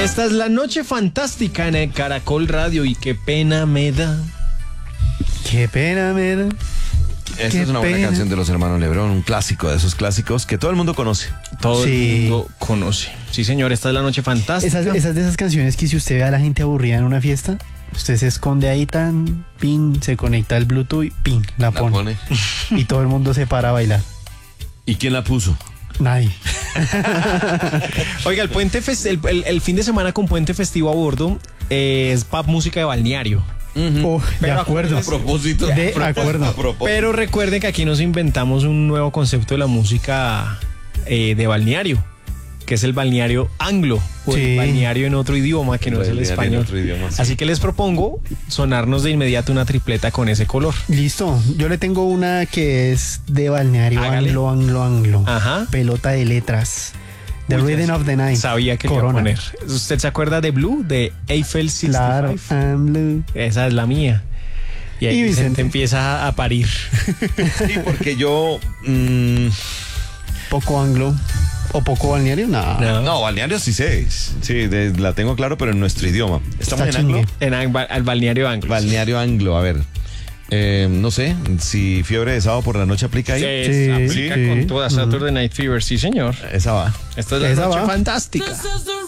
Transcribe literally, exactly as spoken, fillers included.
Esta es la noche fantástica en el Caracol Radio y qué pena me da. Qué pena me da. Esta Qué es una buena pena. canción de los hermanos Lebrón, un clásico de esos clásicos que todo el mundo conoce. Todo Sí. el mundo conoce. Sí, señor, esta es la noche fantástica. Esas, esas de esas canciones que si usted ve a la gente aburrida en una fiesta, usted se esconde ahí tan, pin, se conecta al Bluetooth y pin, la La pone. pone. Y todo el mundo se para a bailar. ¿Y quién la puso? Nadie. Oiga, el puente fes- el, el- el fin de semana con puente festivo a bordo eh, es pop música de balneario. Oh, de Pero acuerdo. A propósito. De a propósito, acuerdo. a propósito. Pero recuerden que aquí nos inventamos un nuevo concepto de la música eh, de balneario, que es el balneario anglo, o Sí. el balneario en otro idioma que no es el Balneario en español. otro idioma, sí. Así que les propongo sonarnos de inmediato una tripleta con ese color. Listo. Yo le tengo una que es de balneario Hágale. anglo, anglo, anglo. Ajá. Pelota de letras. The Uy, Rhythm ya of the Night. Sabía que le iba a Corona. poner. ¿Usted se acuerda de Blue, de Eiffel sesenta y Claro. cinco? I'm blue. Esa es la mía. Y ahí Y Vicente Vicente. empieza a parir. Sí, porque yo... mm, Poco anglo. ¿O poco balneario? No. No. no, balneario sí sé. Sí, de- la tengo claro, pero en nuestro idioma. ¿Estamos Está en anglo? chingue. En ang- al balneario anglo. Balneario anglo, a ver. Eh, no sé, si fiebre de sábado por la noche aplica ahí. Se Sí, aplica sí. con toda Saturday Night Fever, sí señor. Esa va. Esta es la Esa noche va. fantástica.